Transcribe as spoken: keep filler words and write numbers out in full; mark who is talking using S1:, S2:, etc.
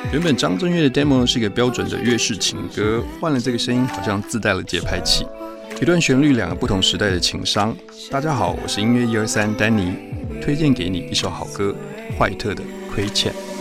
S1: 原本张震岳的 demo 是一个标准的粤式情歌，换了这个声音，好像自带了节拍器。一段旋律，两个不同时代的情伤。大家好，我是音乐一二三丹尼，推荐给你一首好歌，坏特的《亏欠》。